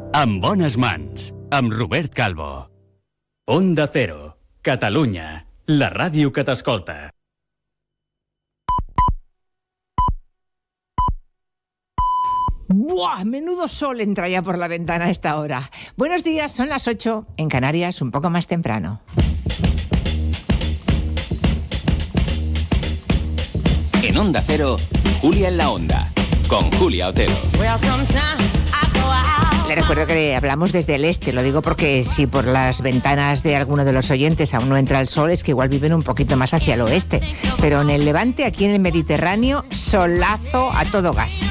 En bones mans, amb Robert Calvo. Onda Cero, Catalunya, la ràdio que t'escolta. ¡Buah! Menudo sol entra ya por la ventana a esta hora. Buenos días, son las 8, en Canarias un poco más temprano. En Onda Cero, Julia en la Onda, con Julia Otero. Le recuerdo que hablamos desde el este, lo digo porque si por las ventanas de alguno de los oyentes aún no entra el sol, es que igual viven un poquito más hacia el oeste. Pero en el Levante, aquí en el Mediterráneo, solazo a todo gas.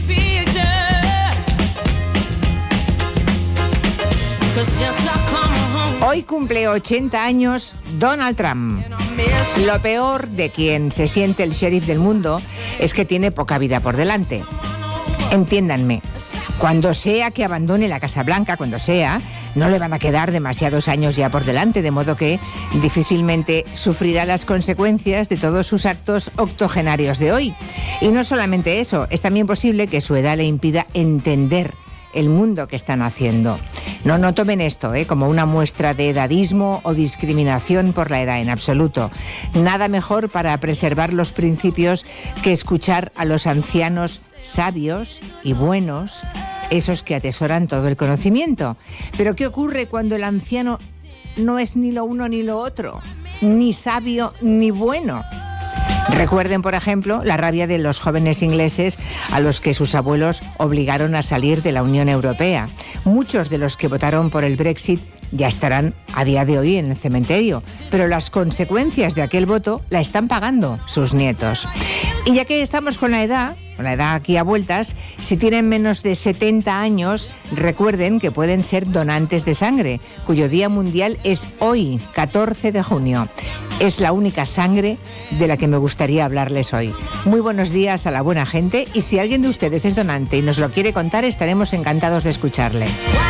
Hoy cumple 80 años Donald Trump. Lo peor de quien se siente el sheriff del mundo es que tiene poca vida por delante. Entiéndanme, cuando sea que abandone la Casa Blanca, cuando sea, no le van a quedar demasiados años ya por delante, de modo que difícilmente sufrirá las consecuencias de todos sus actos octogenarios de hoy. Y no solamente eso, es también posible que su edad le impida entender el mundo que están haciendo. No tomen esto como una muestra de edadismo o discriminación por la edad, en absoluto. Nada mejor para preservar los principios que escuchar a los ancianos sabios y buenos, esos que atesoran todo el conocimiento. Pero ¿qué ocurre cuando el anciano no es ni lo uno ni lo otro, ni sabio ni bueno? Recuerden, por ejemplo, la rabia de los jóvenes ingleses a los que sus abuelos obligaron a salir de la Unión Europea. Muchos de los que votaron por el Brexit ya estarán a día de hoy en el cementerio, pero las consecuencias de aquel voto la están pagando sus nietos. Y ya que estamos con la edad aquí a vueltas, si tienen menos de 70 años, recuerden que pueden ser donantes de sangre, cuyo Día Mundial es hoy, 14 de junio. Es la única sangre de la que me gustaría hablarles hoy. Muy buenos días a la buena gente, y si alguien de ustedes es donante y nos lo quiere contar, estaremos encantados de escucharle.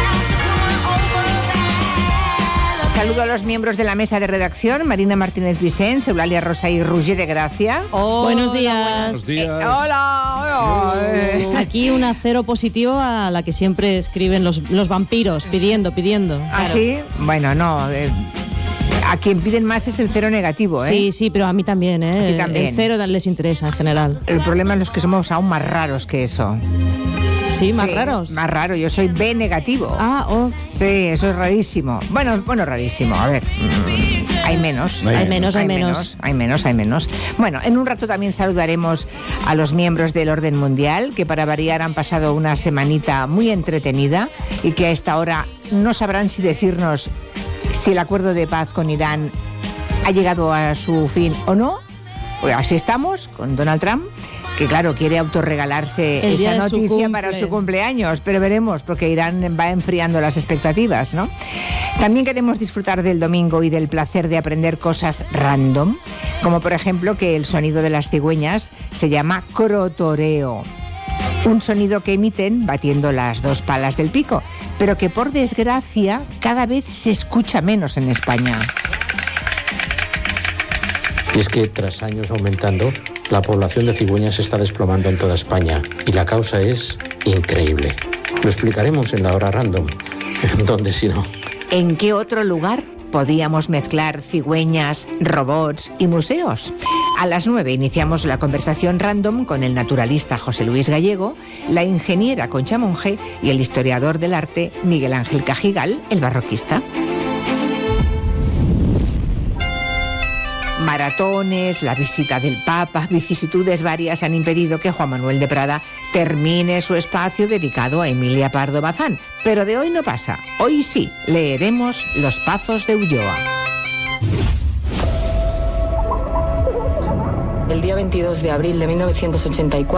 Saludo a los miembros de la mesa de redacción, Marina Martínez Vicens, Eulalia Rosa y Roger de Gracia. Buenos días. Buenos días. Hola. Aquí una cero positivo a la que siempre escriben los vampiros, pidiendo. ¿Ah, sí? Bueno, no. A quien piden más es el cero negativo, ¿eh? Sí, pero a mí también, ¿eh? A ti también. El cero les interesa en general. El problema es que somos aún más raros que eso. Sí, más raros. Más raro, yo soy B negativo. Sí, eso es rarísimo. Bueno, rarísimo. A ver, hay menos. Hay menos. Bueno, en un rato también saludaremos a los miembros del orden mundial, que para variar han pasado una semanita muy entretenida y que a esta hora no sabrán si decirnos si el acuerdo de paz con Irán ha llegado a su fin o no. Pues así estamos con Donald Trump, que claro, quiere autorregalarse esa noticia para su cumpleaños, pero veremos, porque Irán va enfriando las expectativas, ¿no? También queremos disfrutar del domingo y del placer de aprender cosas random, como por ejemplo que el sonido de las cigüeñas se llama crotoreo, un sonido que emiten batiendo las dos palas del pico, pero que por desgracia cada vez se escucha menos en España. Y es que tras años aumentando, la población de cigüeñas se está desplomando en toda España y la causa es increíble. Lo explicaremos en la hora random. ¿Dónde si no? ¿En qué otro lugar podíamos mezclar cigüeñas, robots y museos? A las 9 iniciamos la conversación random con el naturalista José Luis Gallego, la ingeniera Concha Monge y el historiador del arte Miguel Ángel Cajigal, el barroquista. Maratones, la visita del Papa, vicisitudes varias han impedido que Juan Manuel de Prada termine su espacio dedicado a Emilia Pardo Bazán. Pero de hoy no pasa. Hoy sí, leeremos Los Pazos de Ulloa. El día 22 de abril de 1984,